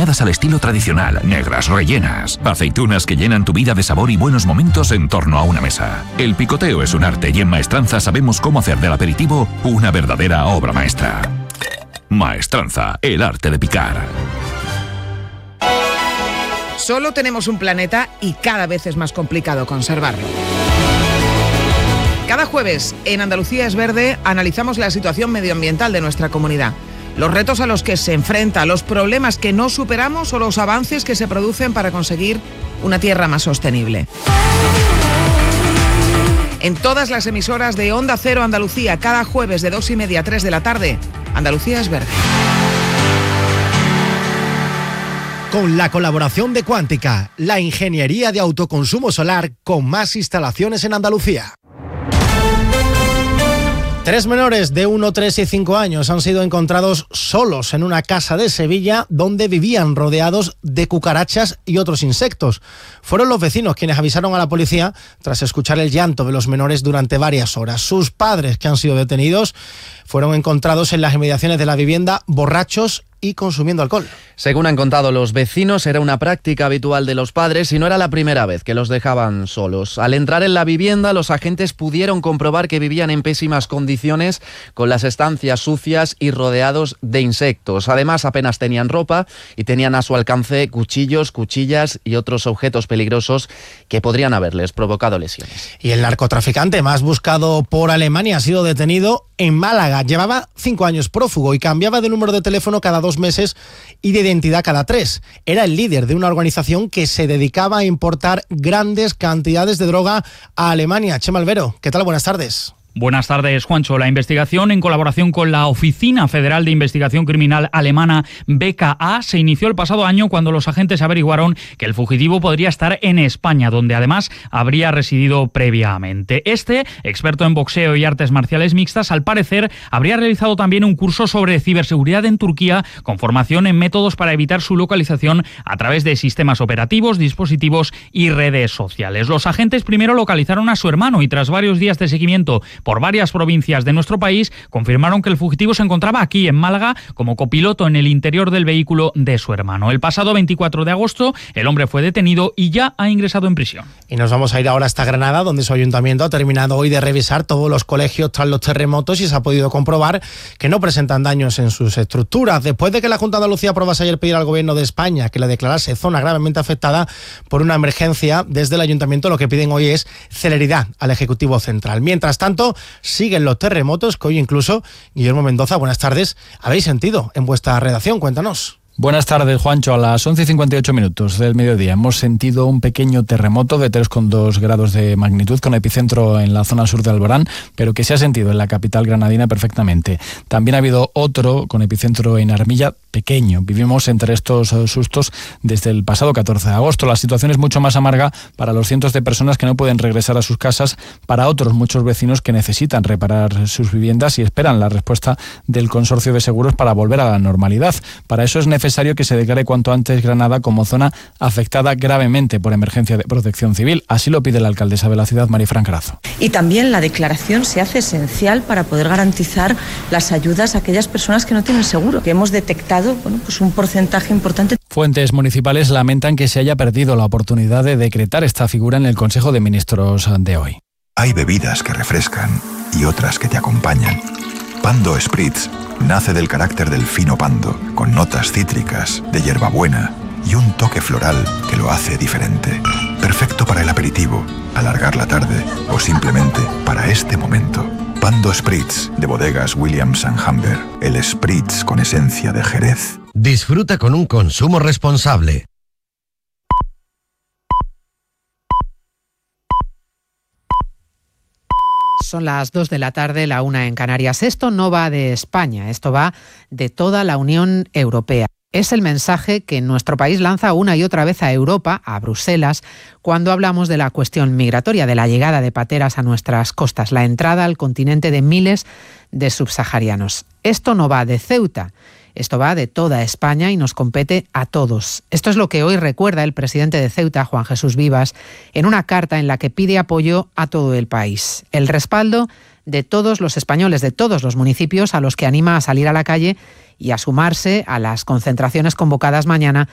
horneadas al estilo tradicional, negras, rellenas. Aceitunas que llenan tu vida de sabor y buenos momentos en torno a una mesa. El picoteo es un arte y en Maestranza sabemos cómo hacer del aperitivo una verdadera obra maestra. Maestranza, el arte de picar. Solo tenemos un planeta y cada vez es más complicado conservarlo. Cada jueves en Andalucía es Verde analizamos la situación medioambiental de nuestra comunidad. Los retos a los que se enfrenta, los problemas que no superamos o los avances que se producen para conseguir una tierra más sostenible. En todas las emisoras de Onda Cero Andalucía, cada jueves de 2:30 a 3 de la tarde, Andalucía es Verde. Con la colaboración de Cuántica, la ingeniería de autoconsumo solar con más instalaciones en Andalucía. 3 menores de 1, 3 y 5 años han sido encontrados solos en una casa de Sevilla donde vivían rodeados de cucarachas y otros insectos. Fueron los vecinos quienes avisaron a la policía tras escuchar el llanto de los menores durante varias horas. Sus padres, que han sido detenidos, fueron encontrados en las inmediaciones de la vivienda borrachos y consumiendo alcohol. Según han contado los vecinos, era una práctica habitual de los padres y no era la primera vez que los dejaban solos. Al entrar en la vivienda, los agentes pudieron comprobar que vivían en pésimas condiciones, con las estancias sucias y rodeados de insectos. Además, apenas tenían ropa y tenían a su alcance cuchillos, cuchillas y otros objetos peligrosos que podrían haberles provocado lesiones. Y el narcotraficante más buscado por Alemania ha sido detenido en Málaga. Llevaba 5 años prófugo y cambiaba de número de teléfono cada 2 meses y de identidad cada 3. Era el líder de una organización que se dedicaba a importar grandes cantidades de droga a Alemania. Chema Albero, ¿qué tal? Buenas tardes. Buenas tardes, Juancho. La investigación, en colaboración con la Oficina Federal de Investigación Criminal alemana BKA, se inició el pasado año cuando los agentes averiguaron que el fugitivo podría estar en España, donde además habría residido previamente. Este, experto en boxeo y artes marciales mixtas, al parecer habría realizado también un curso sobre ciberseguridad en Turquía, con formación en métodos para evitar su localización a través de sistemas operativos, dispositivos y redes sociales. Los agentes primero localizaron a su hermano y tras varios días de seguimiento por varias provincias de nuestro país, confirmaron que el fugitivo se encontraba aquí en Málaga como copiloto en el interior del vehículo de su hermano. El pasado 24 de agosto el hombre fue detenido y ya ha ingresado en prisión. Y nos vamos a ir ahora hasta Granada, donde su ayuntamiento ha terminado hoy de revisar todos los colegios tras los terremotos y se ha podido comprobar que no presentan daños en sus estructuras. Después de que la Junta de Andalucía aprobase ayer pedir al Gobierno de España que la declarase zona gravemente afectada por una emergencia, desde el ayuntamiento lo que piden hoy es celeridad al Ejecutivo Central. Mientras tanto, siguen los terremotos que hoy incluso, Guillermo Mendoza, buenas tardes, habéis sentido en vuestra redacción. Cuéntanos. Buenas tardes, Juancho. A las 11:58 del mediodía hemos sentido un pequeño terremoto de 3,2 grados de magnitud con epicentro en la zona sur de Alborán, pero que se ha sentido en la capital granadina perfectamente. También ha habido otro con epicentro en Armilla, pequeño. Vivimos entre estos sustos desde el pasado 14 de agosto. La situación es mucho más amarga para los cientos de personas que no pueden regresar a sus casas, para otros muchos vecinos que necesitan reparar sus viviendas y esperan la respuesta del Consorcio de Seguros para volver a la normalidad. Para eso es necesario que se declare cuanto antes Granada como zona afectada gravemente por emergencia de protección civil. Así lo pide la alcaldesa de la ciudad, Marifran Carazo. Y también la declaración se hace esencial para poder garantizar las ayudas a aquellas personas que no tienen seguro, que hemos detectado pues un porcentaje importante. Fuentes municipales lamentan que se haya perdido la oportunidad de decretar esta figura en el Consejo de Ministros de hoy. Hay bebidas que refrescan y otras que te acompañan. Pando Spritz nace del carácter del fino pando, con notas cítricas, de hierbabuena y un toque floral que lo hace diferente. Perfecto para el aperitivo, alargar la tarde o simplemente para este momento. Pando Spritz, de bodegas Williams & Humber. El Spritz con esencia de Jerez. Disfruta con un consumo responsable. Son las 2 de la tarde, la 1 en Canarias. Esto no va de España, esto va de toda la Unión Europea. Es el mensaje que nuestro país lanza una y otra vez a Europa, a Bruselas, cuando hablamos de la cuestión migratoria, de la llegada de pateras a nuestras costas, la entrada al continente de miles de subsaharianos. Esto no va de Ceuta, esto va de toda España y nos compete a todos. Esto es lo que hoy recuerda el presidente de Ceuta, Juan Jesús Vivas, en una carta en la que pide apoyo a todo el país. El respaldo de todos los españoles, de todos los municipios, a los que anima a salir a la calle y a sumarse a las concentraciones convocadas mañana